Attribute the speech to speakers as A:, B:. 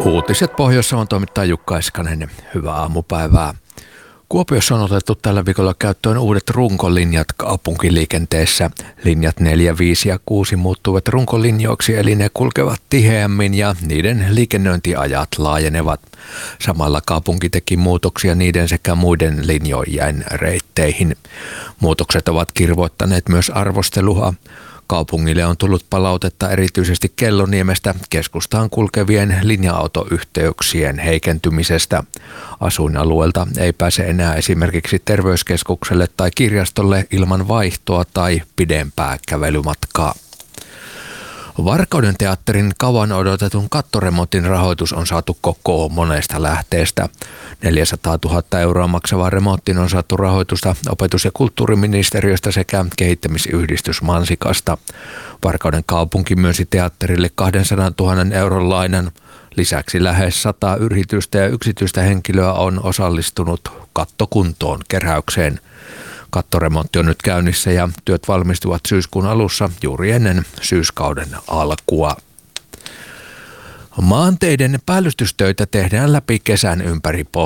A: Uutiset Pohjois-Savon toimittaja Jukka Eskanen. Hyvää aamupäivää. Kuopiossa on otettu tällä viikolla käyttöön uudet runkolinjat kaupunkiliikenteessä. Linjat 4, 5 ja 6 muuttuvat runkolinjoiksi, eli ne kulkevat tiheämmin ja niiden liikennöintiajat laajenevat. Samalla kaupunki teki muutoksia niiden sekä muiden linjojen reitteihin. Muutokset ovat kirvoittaneet myös arvostelua. Kaupungille on tullut palautetta erityisesti Kelloniemestä keskustaan kulkevien linja-autoyhteyksien heikentymisestä. Asuinalueelta ei pääse enää esimerkiksi terveyskeskukselle tai kirjastolle ilman vaihtoa tai pidempää kävelymatkaa. Varkauden teatterin kauan odotetun kattoremontin rahoitus on saatu kokoon monesta lähteestä. 400 000 euroa maksavaan remonttiin on saatu rahoitusta opetus- ja kulttuuriministeriöstä sekä kehittämisyhdistys Mansikasta. Varkauden kaupunki myönsi teatterille 200 000 euron lainan. Lisäksi lähes 100 yritystä ja yksityistä henkilöä on osallistunut kattokuntoon keräykseen. Kattoremontti on nyt käynnissä ja työt valmistuvat syyskuun alussa juuri ennen syyskauden alkua. Maanteiden päällystystöitä tehdään läpi kesän ympäri